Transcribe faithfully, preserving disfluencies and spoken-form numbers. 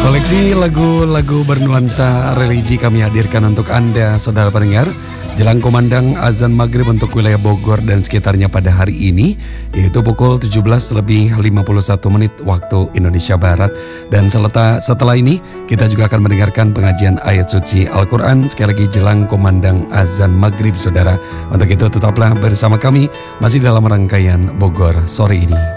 Koleksi lagu-lagu bernuansa religi kami hadirkan untuk Anda, saudara pendengar. Jelang kumandang azan maghrib untuk wilayah Bogor dan sekitarnya pada hari ini, yaitu pukul tujuh belas lebih lima puluh satu menit waktu Indonesia Barat. Dan setelah, setelah ini, kita juga akan mendengarkan pengajian ayat suci Al-Quran sekali lagi jelang kumandang azan maghrib, saudara. Untuk itu tetaplah bersama kami, masih dalam rangkaian Bogor sore ini.